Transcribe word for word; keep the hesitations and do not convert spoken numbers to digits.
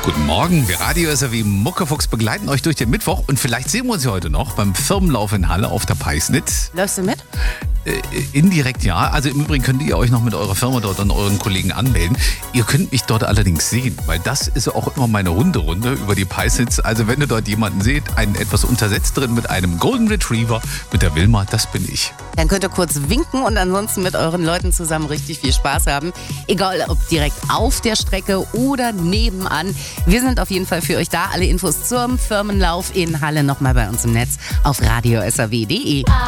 Guten Morgen, wir Radio S R W Muckefuchs begleiten euch durch den Mittwoch und vielleicht sehen wir uns ja heute noch beim Firmenlauf in Halle auf der Peisnitz. Läufst du mit? Äh, indirekt ja. Also im Übrigen könnt ihr euch noch mit eurer Firma dort und euren Kollegen anmelden. Ihr könnt mich dort allerdings sehen, weil das ist auch immer meine Hunderunde über die Peisnitz. Also wenn ihr dort jemanden seht, einen etwas untersetzt drin mit einem Golden Retriever, mit der Wilma, das bin ich. Dann könnt ihr kurz winken und ansonsten mit euren Leuten zusammen richtig viel Spaß haben. Egal ob direkt auf der Strecke oder nebenan. Wir sind auf jeden Fall für euch da. Alle Infos zum Firmenlauf in Halle nochmal bei uns im Netz auf radio s r w punkt d e.